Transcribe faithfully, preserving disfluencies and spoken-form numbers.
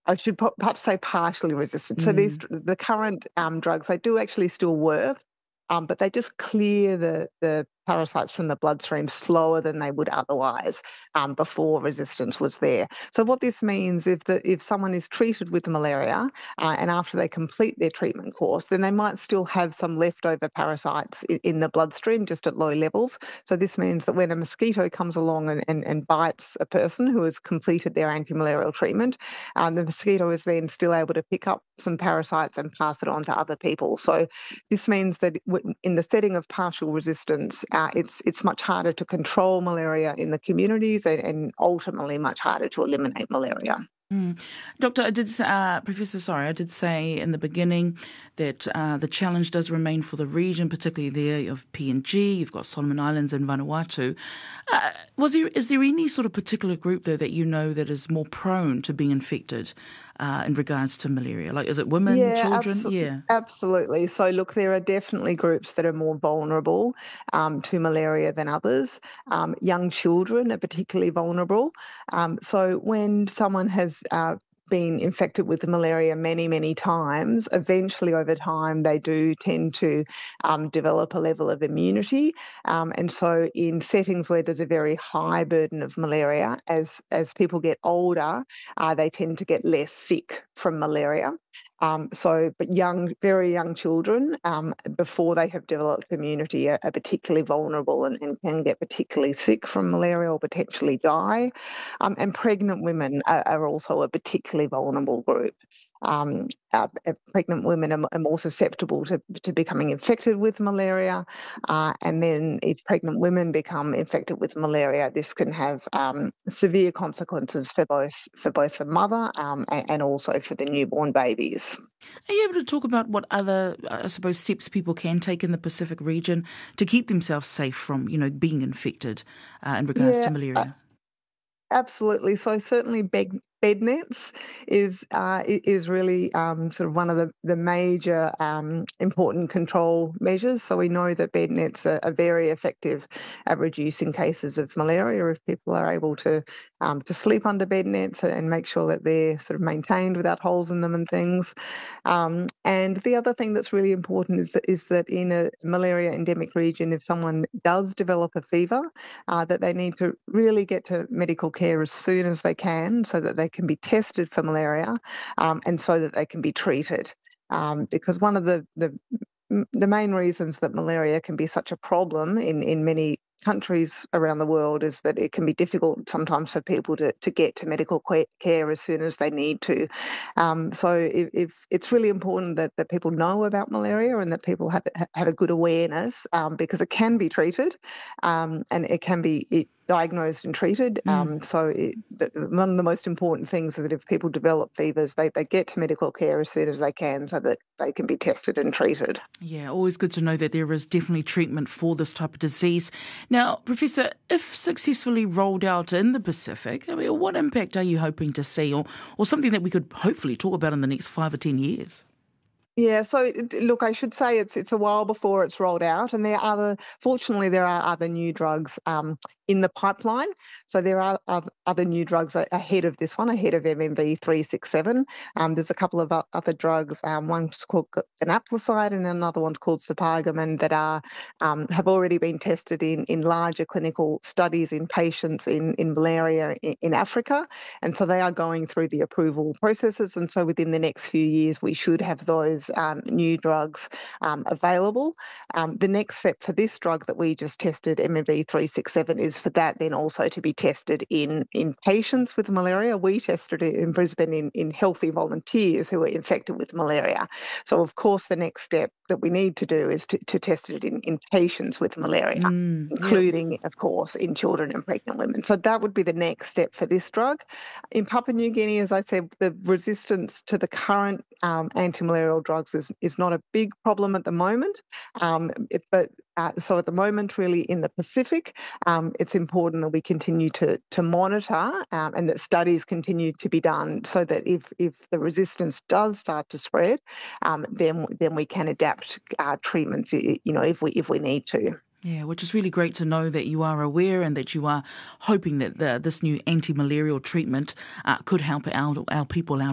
I should perhaps say partially resistant. So these Mm. the current um, drugs, they do actually still work, um, but they just clear the the parasites from the bloodstream slower than they would otherwise um, before resistance was there. So what this means is that if someone is treated with malaria uh, and after they complete their treatment course, then they might still have some leftover parasites in, in the bloodstream just at low levels. So this means that when a mosquito comes along and, and, and bites a person who has completed their anti-malarial treatment, um, the mosquito is then still able to pick up some parasites and pass it on to other people. So this means that in the setting of partial resistance, uh, it's it's much harder to control malaria in the communities and, and ultimately much harder to eliminate malaria. Mm. Doctor, I did, uh, Professor, sorry, I did say in the beginning that uh, the challenge does remain for the region, particularly there of P N G. You've got Solomon Islands and Vanuatu. Uh, was there is there any sort of particular group though that you know that is more prone to being infected uh, in regards to malaria? Like, is it women, Yeah, children? abso- Yeah. absolutely. So, look, there are definitely groups that are more vulnerable um, to malaria than others. Um, young children are particularly vulnerable. Um, so, when someone has uh, been infected with malaria many, many times, eventually over time they do tend to um, develop a level of immunity. Um, and so in settings where there's a very high burden of malaria, as, as people get older, uh, they tend to get less sick from malaria. Um, so, but young, very young children, um, before they have developed immunity, are, are particularly vulnerable and, and can get particularly sick from malaria or potentially die. Um, and pregnant women are, are also a particularly vulnerable group. Um, uh, pregnant women are, are more susceptible to, to becoming infected with malaria. Uh, and then if pregnant women become infected with malaria, this can have um, severe consequences for both for both the mother um, and, and also for the newborn babies. Are you able to talk about what other, I suppose, steps people can take in the Pacific region to keep themselves safe from, you know, being infected uh, in regards Yeah, to uh, malaria? absolutely. So certainly bed, bed nets is uh, is really um, sort of one of the, the major um, important control measures. So we know that bed nets are, are very effective at reducing cases of malaria if people are able to um, to sleep under bed nets and make sure that they're sort of maintained without holes in them and things. Um, and the other thing that's really important is that, is that in a malaria endemic region, if someone does develop a fever, uh, that they need to really get to medical care as soon as they can so that they can be tested for malaria um, and so that they can be treated. Um, because one of the, the the main reasons that malaria can be such a problem in, in many countries around the world is that it can be difficult sometimes for people to, to get to medical care as soon as they need to. Um, so if, if it's really important that, that people know about malaria and that people have, have a good awareness um, because it can be treated um, and it can be it, diagnosed and treated. Mm. Um, so it, one of the most important things is that if people develop fevers, they, they get to medical care as soon as they can so that they can be tested and treated. Yeah, always good to know that there is definitely treatment for this type of disease. Now, Professor, if successfully rolled out in the Pacific, I mean, what impact are you hoping to see, or, or something that we could hopefully talk about in the next five or ten years? Yeah, so look, I should say it's it's a while before it's rolled out, and there are other. Fortunately, there are other new drugs um, in the pipeline. So there are other new drugs ahead of this one, ahead of M M V three six seven. Um, there's a couple of other drugs. Um, one's called ganaplacide, and another one's called spargamin that are um, have already been tested in in larger clinical studies in patients in in malaria in, in Africa, and so they are going through the approval processes. And so within the next few years, we should have those Um, new drugs um, available. Um, the next step for this drug that we just tested, M M V three six seven, is for that then also to be tested in, in patients with malaria. We tested it in Brisbane in, in healthy volunteers who were infected with malaria. So, of course, the next step that we need to do is to, to test it in, in patients with malaria, Mm, yeah. including, of course, in children and pregnant women. So that would be the next step for this drug. In Papua New Guinea, as I said, the resistance to the current um, anti-malarial drugs is, is not a big problem at the moment. Um, it, but uh, so at the moment, really in the Pacific, um, it's important that we continue to, to monitor um, and that studies continue to be done so that if, if the resistance does start to spread, um, then, then we can adapt uh, treatments, you know, if we, if we need to. Yeah, which is really great to know that you are aware and that you are hoping that the, this new anti-malarial treatment uh, could help our, our people out.